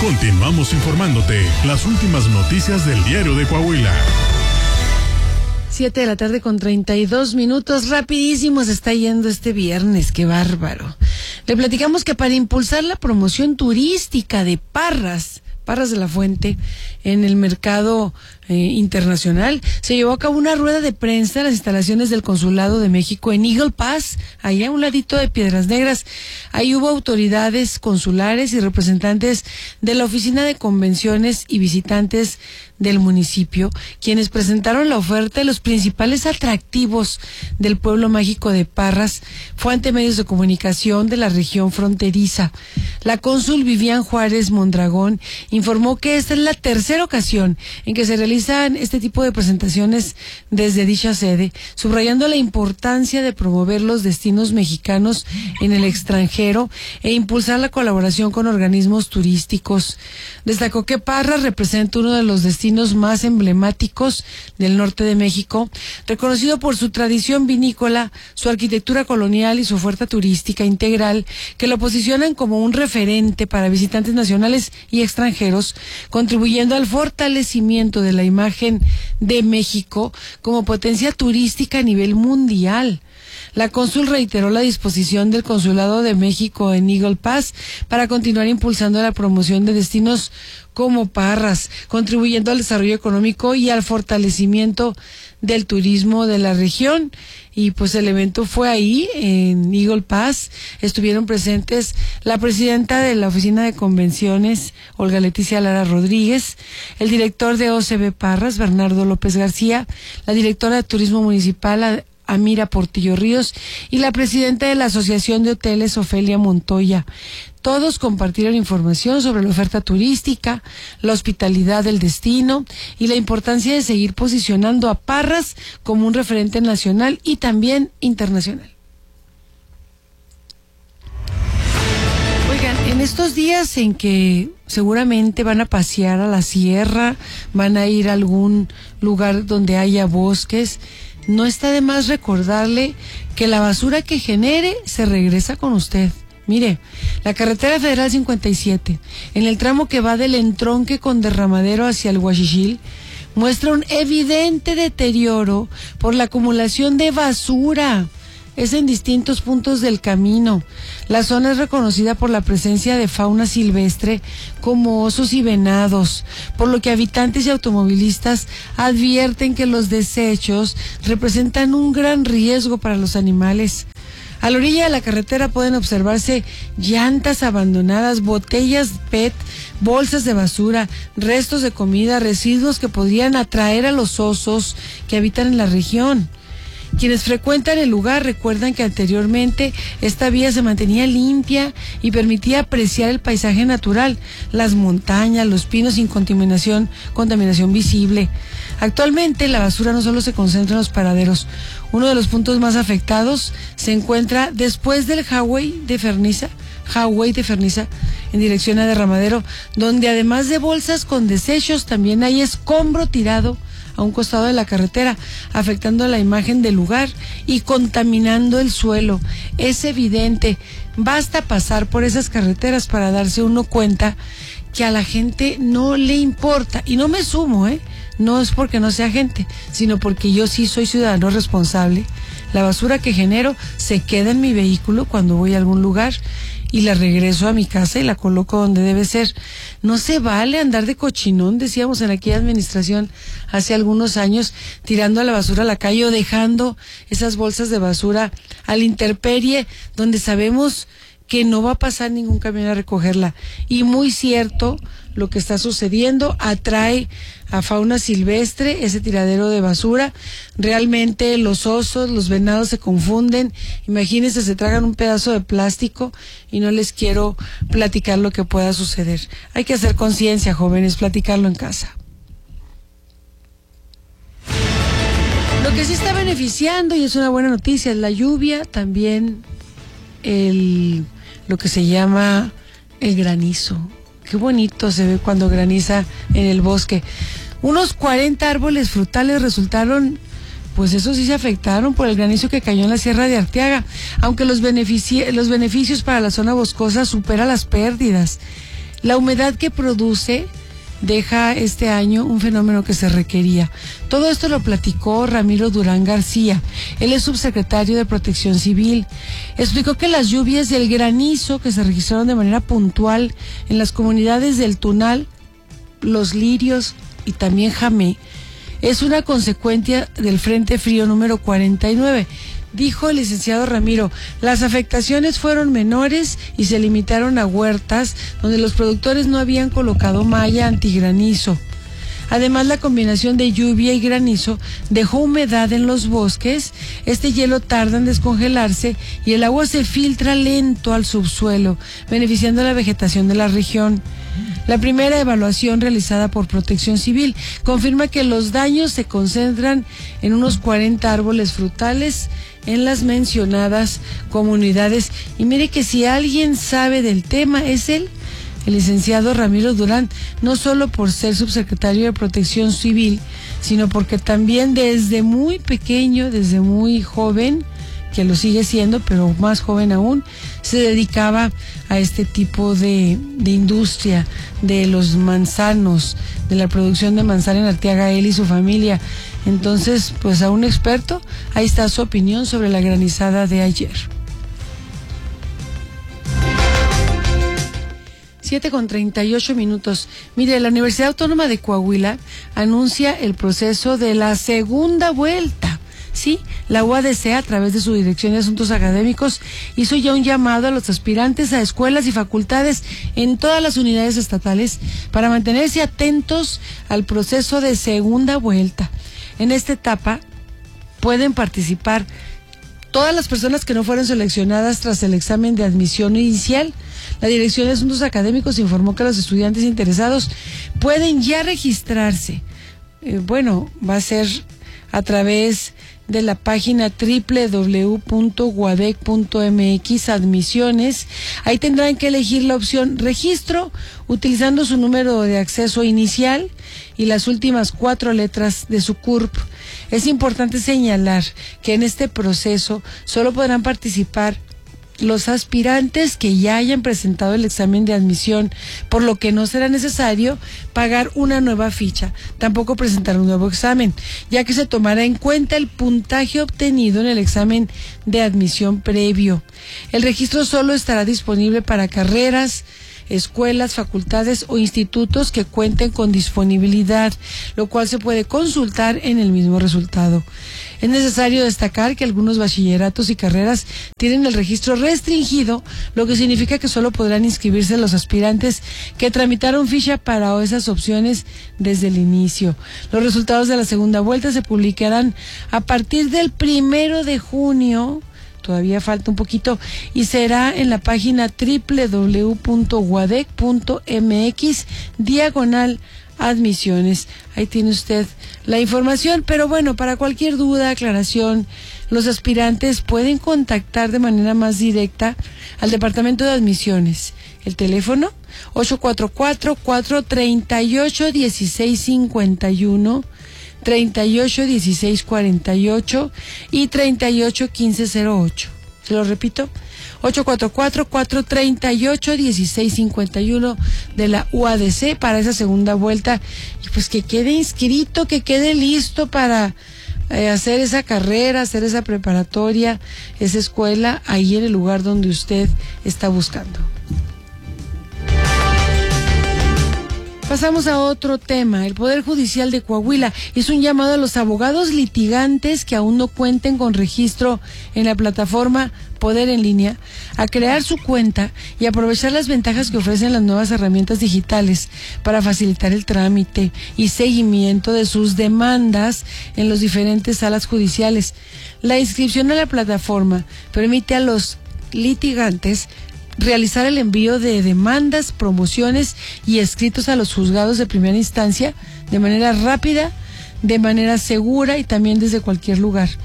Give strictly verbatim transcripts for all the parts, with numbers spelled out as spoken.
Continuamos informándote las últimas noticias del Diario de Coahuila. Siete de la tarde con treinta y dos minutos, rapidísimo se está yendo este viernes, qué bárbaro. Le platicamos que para impulsar la promoción turística de Parras, Parras de la Fuente, en el mercado eh, internacional, se llevó a cabo una rueda de prensa en las instalaciones del Consulado de México en Eagle Pass, allá a un ladito de Piedras Negras. Ahí hubo autoridades consulares y representantes de la Oficina de Convenciones y visitantes del municipio, quienes presentaron la oferta de los principales atractivos del pueblo mágico de Parras. Fue ante medios de comunicación de la región fronteriza. La cónsul Vivian Juárez Mondragón informó que esta es la tercera ocasión en que se realizan este tipo de presentaciones desde dicha sede, subrayando la importancia de promover los destinos mexicanos en el extranjero e impulsar la colaboración con organismos turísticos. Destacó que Parras representa uno de los destinos más emblemáticos del norte de México, reconocido por su tradición vinícola, su arquitectura colonial y su oferta turística integral, que lo posicionan como un referente para visitantes nacionales y extranjeros, contribuyendo al fortalecimiento de la imagen de México como potencia turística a nivel mundial. La cónsul reiteró la disposición del Consulado de México en Eagle Pass para continuar impulsando la promoción de destinos como Parras, contribuyendo al desarrollo económico y al fortalecimiento del turismo de la región. Y pues el evento fue ahí, en Eagle Pass. Estuvieron presentes la presidenta de la Oficina de Convenciones, Olga Leticia Lara Rodríguez, el director de O C B Parras, Bernardo López García, la directora de Turismo Municipal, Amira Portillo Ríos, y la presidenta de la Asociación de Hoteles, Ofelia Montoya. Todos compartieron información sobre la oferta turística, la hospitalidad del destino y la importancia de seguir posicionando a Parras como un referente nacional y también internacional. Oigan, en estos días en que seguramente van a pasear a la sierra, van a ir a algún lugar donde haya bosques, no está de más recordarle que la basura que genere se regresa con usted. Mire, la carretera federal cincuenta y siete, en el tramo que va del entronque con Derramadero hacia el Huachichil, muestra un evidente deterioro por la acumulación de basura. Es en distintos puntos del camino. La zona es reconocida por la presencia de fauna silvestre como osos y venados, por lo que habitantes y automovilistas advierten que los desechos representan un gran riesgo para los animales. A la orilla de la carretera pueden observarse llantas abandonadas, botellas P E T, bolsas de basura, restos de comida, residuos que podrían atraer a los osos que habitan en la región. Quienes frecuentan el lugar recuerdan que anteriormente esta vía se mantenía limpia y permitía apreciar el paisaje natural, las montañas, los pinos sin contaminación, contaminación visible. Actualmente la basura no solo se concentra en los paraderos. Uno de los puntos más afectados se encuentra después del highway de Ferniza, highway de Ferniza, en dirección a Derramadero, donde además de bolsas con desechos también hay escombro tirado a un costado de la carretera, afectando la imagen del lugar y contaminando el suelo. Es evidente, basta pasar por esas carreteras para darse uno cuenta que a la gente no le importa, y no me sumo, ¿eh? No es porque no sea gente, sino porque yo sí soy ciudadano responsable. La basura que genero se queda en mi vehículo cuando voy a algún lugar y la regreso a mi casa y la coloco donde debe ser. No se vale andar de cochinón, decíamos en aquella administración hace algunos años, tirando a la basura a la calle o dejando esas bolsas de basura a la intemperie, donde sabemos que no va a pasar ningún camión a recogerla. Y muy cierto, lo que está sucediendo atrae a fauna silvestre, ese tiradero de basura. Realmente los osos, los venados se confunden. Imagínense, se tragan un pedazo de plástico y no les quiero platicar lo que pueda suceder. Hay que hacer conciencia, jóvenes, platicarlo en casa. Lo que sí está beneficiando, y es una buena noticia, es la lluvia, también el lo que se llama el granizo. Qué bonito se ve cuando graniza en el bosque. Unos cuarenta árboles frutales resultaron, pues esos sí se afectaron por el granizo que cayó en la Sierra de Arteaga, aunque los, benefici- los beneficios para la zona boscosa superan las pérdidas. La humedad que produce deja este año un fenómeno que se requería. Todo esto lo platicó Ramiro Durán García. Él es subsecretario de Protección Civil. Explicó que las lluvias y el granizo que se registraron de manera puntual en las comunidades del Tunal, Los Lirios y también Jamé es una consecuencia del Frente Frío número cuarenta y nueve. Dijo el licenciado Ramiro, las afectaciones fueron menores y se limitaron a huertas donde los productores no habían colocado malla antigranizo. Además, la combinación de lluvia y granizo dejó humedad en los bosques, este hielo tarda en descongelarse y el agua se filtra lento al subsuelo, beneficiando a la vegetación de la región. La primera evaluación realizada por Protección Civil confirma que los daños se concentran en unos cuarenta árboles frutales en las mencionadas comunidades. Y mire que si alguien sabe del tema es él, el licenciado Ramiro Durán, no solo por ser subsecretario de Protección Civil, sino porque también desde muy pequeño, desde muy joven, que lo sigue siendo, pero más joven aún, se dedicaba a este tipo de, de industria de los manzanos, de la producción de manzana en Arteaga, él y su familia. Entonces, pues a un experto, ahí está su opinión sobre la granizada de ayer. siete con treinta y ocho minutos. Mire, la Universidad Autónoma de Coahuila anuncia el proceso de la segunda vuelta. Sí, la U A D C, a través de su Dirección de Asuntos Académicos, hizo ya un llamado a los aspirantes a escuelas y facultades en todas las unidades estatales para mantenerse atentos al proceso de segunda vuelta. En esta etapa pueden participar todas las personas que no fueron seleccionadas tras el examen de admisión inicial. La Dirección de Asuntos Académicos informó que los estudiantes interesados pueden ya registrarse. Eh, bueno, va a ser a través de la página doble u doble u doble u punto guadec punto m x admisiones. Ahí tendrán que elegir la opción registro utilizando su número de acceso inicial y las últimas cuatro letras de su C U R P. Es importante señalar que en este proceso solo podrán participar los aspirantes que ya hayan presentado el examen de admisión, por lo que no será necesario pagar una nueva ficha, tampoco presentar un nuevo examen, ya que se tomará en cuenta el puntaje obtenido en el examen de admisión previo. El registro solo estará disponible para carreras, escuelas, facultades o institutos que cuenten con disponibilidad, lo cual se puede consultar en el mismo resultado. Es necesario destacar que algunos bachilleratos y carreras tienen el registro restringido, lo que significa que solo podrán inscribirse los aspirantes que tramitaron ficha para esas opciones desde el inicio. Los resultados de la segunda vuelta se publicarán a partir del primero de junio. Todavía falta un poquito, y será en la página doble u doble u doble u punto guadec punto m x diagonal admisiones. Ahí tiene usted la información, pero bueno, para cualquier duda, aclaración, los aspirantes pueden contactar de manera más directa al Departamento de Admisiones. El teléfono ocho cuatro cuatro, cuatro tres ocho, uno seis cinco uno, treinta y ocho dieciséis cuarenta y ocho y treinta y ocho quince cero ocho. Se lo repito, ocho cuatro cuatro, cuatro tres ocho, uno seis cinco uno de la U A D C para esa segunda vuelta. Y pues que quede inscrito, que quede listo para eh, hacer esa carrera, hacer esa preparatoria, esa escuela, ahí en el lugar donde usted está buscando. Pasamos a otro tema. El Poder Judicial de Coahuila hizo un llamado a los abogados litigantes que aún no cuenten con registro en la plataforma Poder en Línea a crear su cuenta y aprovechar las ventajas que ofrecen las nuevas herramientas digitales para facilitar el trámite y seguimiento de sus demandas en las diferentes salas judiciales. La inscripción a la plataforma permite a los litigantes realizar el envío de demandas, promociones y escritos a los juzgados de primera instancia de manera rápida, de manera segura y también desde cualquier lugar.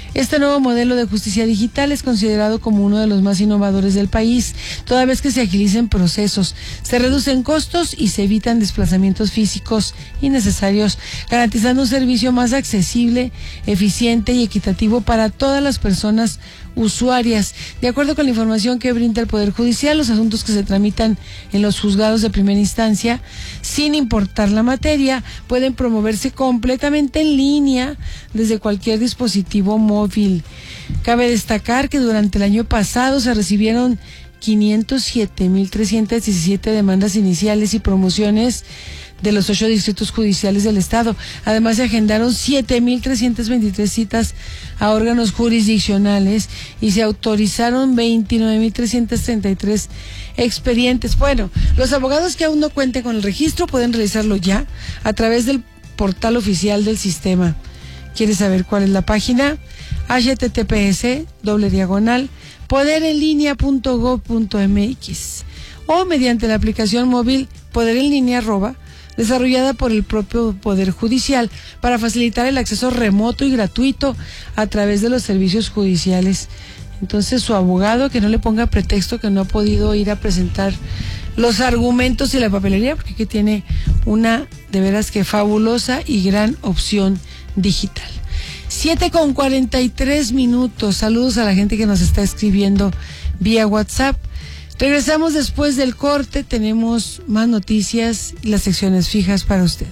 Este nuevo modelo de justicia digital es considerado como uno de los más innovadores del país, toda vez que se agilicen procesos, se reducen costos y se evitan desplazamientos físicos innecesarios, garantizando un servicio más accesible, eficiente y equitativo para todas las personas usuarias. De acuerdo con la información que brinda el Poder Judicial, los asuntos que se tramitan en los juzgados de primera instancia, sin importar la materia, pueden promoverse completamente en línea desde cualquier dispositivo móvil. Cabe destacar que durante el año pasado se recibieron quinientos siete mil trescientas diecisiete demandas iniciales y promociones de los ocho distritos judiciales del estado. Además, se agendaron siete mil trescientas veintitrés citas a órganos jurisdiccionales y se autorizaron veintinueve mil trescientos treinta y tres expedientes. Bueno, los abogados que aún no cuenten con el registro pueden realizarlo ya a través del portal oficial del sistema. ¿Quieres saber cuál es la página? H T T P S doble diagonal poder en línea punto gob punto m x o mediante la aplicación móvil Poder en Línea arroba, desarrollada por el propio Poder Judicial para facilitar el acceso remoto y gratuito a través de los servicios judiciales. Entonces, su abogado, que no le ponga pretexto que no ha podido ir a presentar los argumentos y la papelería, porque aquí tiene una de veras que fabulosa y gran opción digital. siete con cuarenta y tres minutos. Saludos a la gente que nos está escribiendo vía WhatsApp. Regresamos después del corte, tenemos más noticias y las secciones fijas para usted.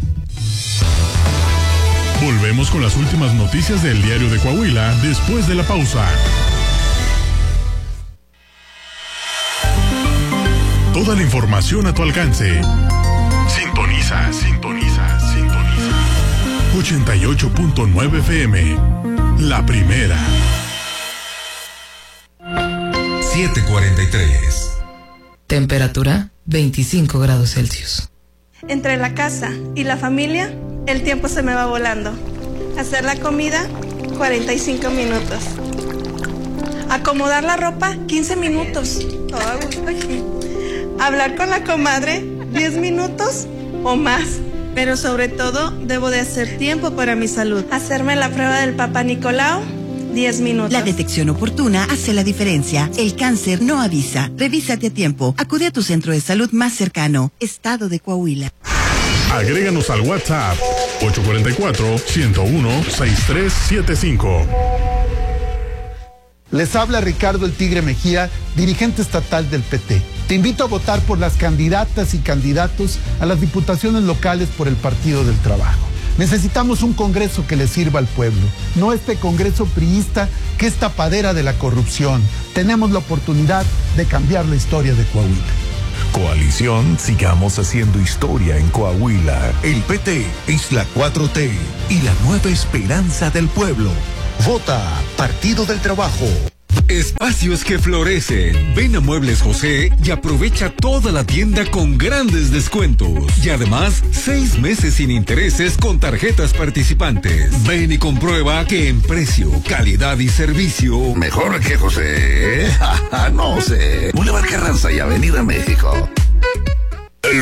Volvemos con las últimas noticias del Diario de Coahuila después de la pausa. Toda la información a tu alcance. Sintoniza, sintoniza, sintoniza. ochenta y ocho punto nueve F M. La primera. siete cuarenta y tres. Temperatura veinticinco grados Celsius. Entre la casa y la familia, el tiempo se me va volando. Hacer la comida, cuarenta y cinco minutos. Acomodar la ropa, quince minutos. Todo a gusto aquí. Hablar con la comadre, diez minutos o más. Pero sobre todo, debo de hacer tiempo para mi salud. Hacerme la prueba del Papá Nicolau, diez minutos. La detección oportuna hace la diferencia. El cáncer no avisa. Revísate a tiempo. Acude a tu centro de salud más cercano. Estado de Coahuila. Agréganos al WhatsApp ocho cuatro cuatro, uno cero uno, seis tres siete cinco. Les habla Ricardo el Tigre Mejía, dirigente estatal del P T. Te invito a votar por las candidatas y candidatos a las diputaciones locales por el Partido del Trabajo. Necesitamos un Congreso que le sirva al pueblo, no este Congreso priista que es tapadera de la corrupción. Tenemos la oportunidad de cambiar la historia de Coahuila. Coalición Sigamos Haciendo Historia en Coahuila. El P T es la cuatro T y la nueva esperanza del pueblo. Vota Partido del Trabajo. Espacios que florecen. Ven a Muebles José y aprovecha toda la tienda con grandes descuentos. Y además, seis meses sin intereses con tarjetas participantes. Ven y comprueba que en precio, calidad y servicio... Mejor que José. No sé. Boulevard Carranza y Avenida México.